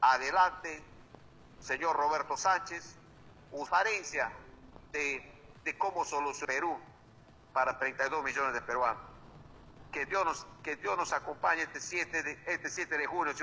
adelante, señor Roberto Sánchez, transparencia de cómo solucionar Perú para 32 millones de peruanos. Que Dios nos acompañe este 7 de junio.